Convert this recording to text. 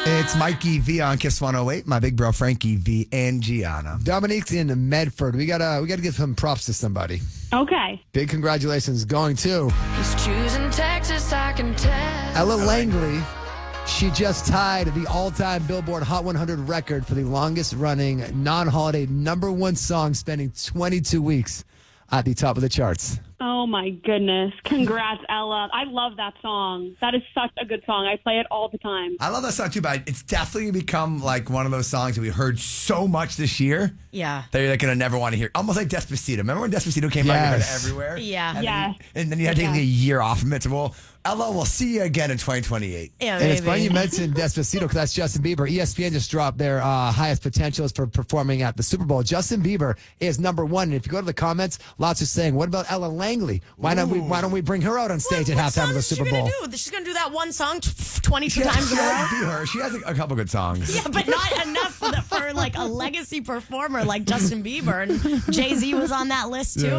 It's Mikey V on Kiss 108. My big bro Frankie V and Gianna. Dominique's in Medford. We gotta give some props to somebody. Okay. Big congratulations going to He's choosing Texas, I can tell. Ella Langley. She just tied the all-time Billboard Hot 100 record for the longest-running non-holiday #1 song, spending 22 weeks at the top of the charts. Oh, my goodness. Congrats, Ella. I love that song. That is such a good song. I play it all the time. I love that song too, but it's definitely become like one of those songs that we heard so much this year. Yeah. That you're like going to never want to hear. Almost like Despacito. Remember when Despacito came out? You heard it everywhere? Yeah. And then you had to take a year off from it. So, well, Ella, we'll see you again in 2028. Yeah, And it's funny you mentioned Despacito because that's Justin Bieber. ESPN just dropped their highest potentials for performing at the Super Bowl. Justin Bieber is #1. And if you go to the comments, lots are saying, what about Ella Langley? Why don't we bring her out on stage at halftime of the Super Bowl? She's going to do that one song 22 times in a row. She has a couple good songs. Yeah, but not enough for like a legacy performer like Justin Bieber. And Jay-Z was on that list too.